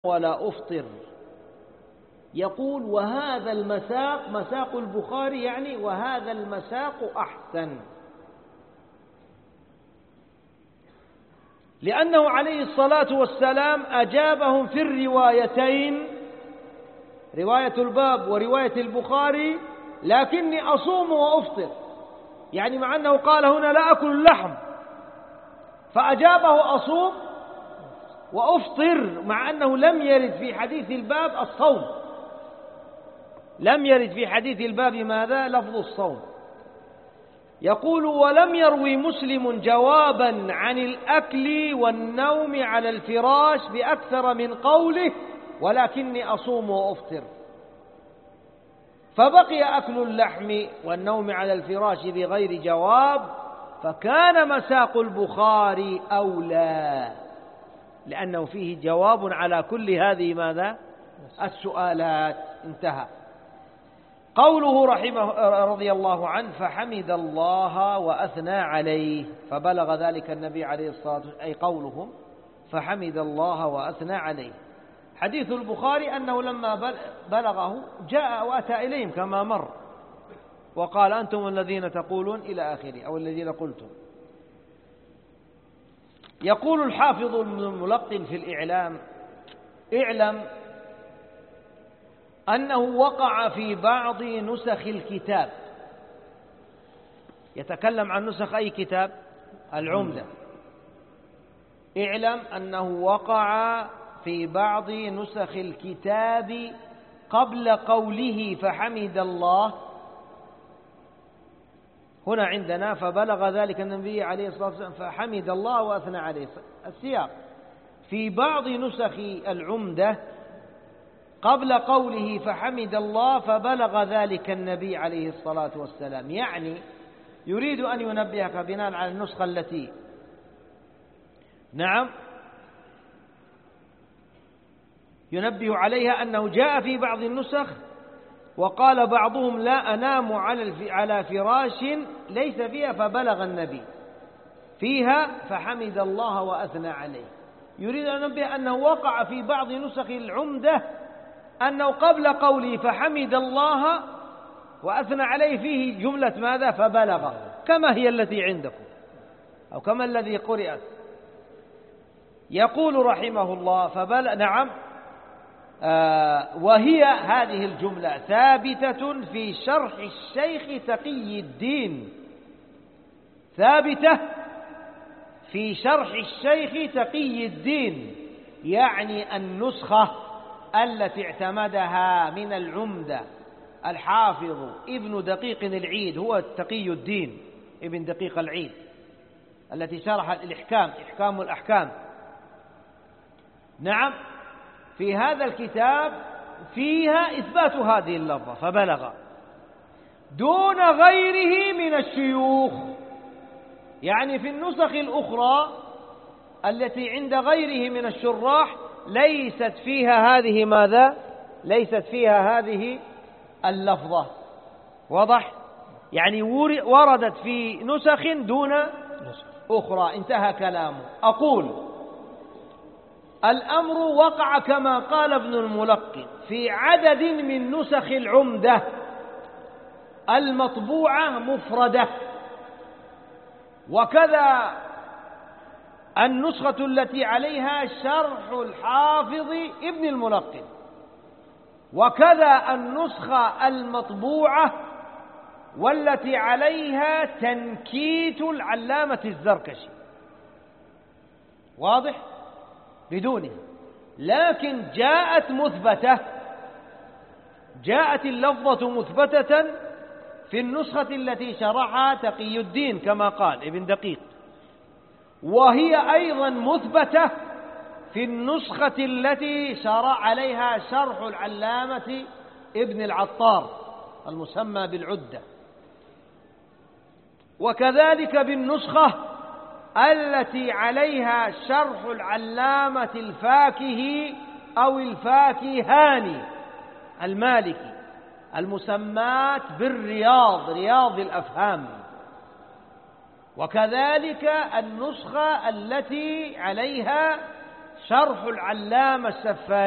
ولا أفطر. يقول وهذا المساق مساق البخاري، يعني وهذا المساق أحسن، لأنه عليه الصلاة والسلام أجابهم في الروايتين، رواية الباب ورواية البخاري، لكني أصوم وأفطر، يعني مع أنه قال هنا لا أكل اللحم، فأجابه أصوم وأفطر، مع أنه لم يرد في حديث الباب الصوم، لم يرد في حديث الباب ماذا؟ لفظ الصوم. يقول ولم يروي مسلم جوابا عن الأكل والنوم على الفراش بأكثر من قوله ولكني أصوم وأفطر، فبقي أكل اللحم والنوم على الفراش بغير جواب، فكان مساق البخاري أولى، لأنه فيه جواب على كل هذه ماذا؟ السؤالات. انتهى. قوله رحمه رضي الله عنه فحمد الله وأثنى عليه، فبلغ ذلك النبي عليه الصلاة والسلام، أي قولهم فحمد الله وأثنى عليه. حديث البخاري أنه لما بلغه جاء وأتى إليهم كما مر وقال أنتم الذين تقولون إلى آخره، أو الذين قلتم. يقول الحافظ ابن الملقن في الإعلام اعلم أنه وقع في بعض نسخ الكتاب، يتكلم عن نسخ أي كتاب؟ العمدة. اعلم أنه وقع في بعض نسخ الكتاب قبل قوله فحمد الله، هنا عندنا فبلغ ذلك النبي عليه الصلاة والسلام فحمد الله وأثنى عليه، السياق في بعض نسخ العمدة قبل قوله فحمد الله فبلغ ذلك النبي عليه الصلاة والسلام، يعني يريد أن ينبهك بناء على النسخة التي ينبه عليها أنه جاء في بعض النسخ وقال بعضهم لا أنام على فراش ليس فيها فبلغ النبي، فيها فحمد الله وأثنى عليه. يريد أن ينبه أنه وقع في بعض نسخ العمدة أنه قبل قوله فحمد الله وأثنى عليه فيه جملة ماذا؟ فبلغ، كما هي التي عندكم أو كما الذي قرأت. يقول رحمه الله وهي هذه الجملة ثابتة في شرح الشيخ تقي الدين، ثابتة في شرح الشيخ تقي الدين، يعني النسخة التي اعتمدها من العمدة الحافظ ابن دقيق العيد، هو تقي الدين ابن دقيق العيد التي شرح الإحكام، إحكام الأحكام. نعم، في هذا الكتاب فيها إثبات هذه اللفظة فبلغ دون غيره من الشيوخ، يعني في النسخ الأخرى التي عند غيره من الشراح ليست فيها هذه ماذا؟ ليست فيها هذه اللفظة. واضح؟ يعني وردت في نسخ دون أخرى. انتهى كلامه. أقول الأمر وقع كما قال ابن الملقن في عدد من نسخ العمدة المطبوعة مفردة، وكذا النسخة التي عليها شرح الحافظ ابن الملقن، وكذا النسخة المطبوعة والتي عليها تنكيت العلامة الزركشي. واضح؟ بدونه، لكن جاءت مثبتة، جاءت اللفظة مثبتة في النسخة التي شرحها تقي الدين كما قال ابن دقيق، وهي أيضا مثبتة في النسخة التي شرع عليها شرح العلامة ابن العطار المسمى بالعدة، وكذلك بالنسخة التي عليها شرح العلامة الفاكهي أو الفاكهاني المالكي المسمات بالرياض، رياض الأفهام، وكذلك النسخة التي عليها شرح العلامة السفاري